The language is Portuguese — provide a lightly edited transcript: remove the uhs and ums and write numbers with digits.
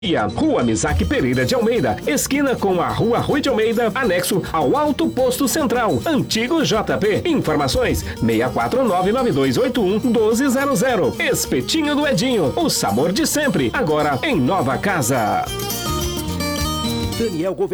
Rua Misaque Pereira de Almeida, esquina com a Rua Rui de Almeida, anexo ao Alto Posto Central, antigo JP. Informações 64992811200. Espetinho do Edinho, o sabor de sempre, agora em nova casa. Daniel